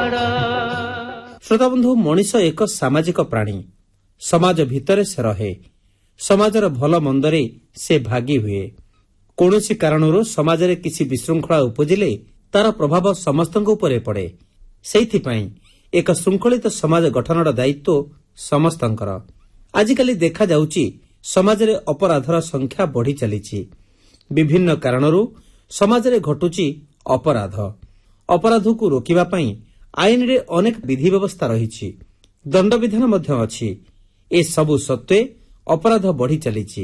ଶ୍ରୋତାବନ୍ଧୁ, ମଣିଷ ଏକ ସାମାଜିକ ପ୍ରାଣୀ। ସମାଜ ଭିତରେ ସେ ରହେ। ସମାଜର ଭଲ ମନ୍ଦରେ ସେ ଭାଗି ହୁଏ। କୌଣସି କାରଣରୁ ସମାଜରେ କିଛି ବିଶୃଙ୍ଖଳା ଉପୁଜିଲେ ତାର ପ୍ରଭାବ ସମସ୍ତଙ୍କ ଉପରେ ପଡ଼େ। ସେଇଥିପାଇଁ ଏକ ଶୃଙ୍ଖଳିତ ସମାଜ ଗଠନର ଦାୟିତ୍ୱ ସମସ୍ତଙ୍କର। ଆଜିକାଲି ଦେଖାଯାଉଛି ସମାଜରେ ଅପରାଧର ସଂଖ୍ୟା ବଢ଼ି ଚାଲିଛି। ବିଭିନ୍ନ କାରଣରୁ ସମାଜରେ ଘଟୁଛି ଅପରାଧ। ଅପରାଧକୁ ରୋକିବା ପାଇଁ ଆଇନରେ ଅନେକ ବିଧି ବ୍ୟବସ୍ଥା ରହିଛି, ଦଣ୍ଡବିଧାନ ମଧ୍ୟ ଅଛି। ଏସବୁ ସତ୍ତ୍ୱେ ଅପରାଧ ବଢ଼ି ଚାଲିଛି।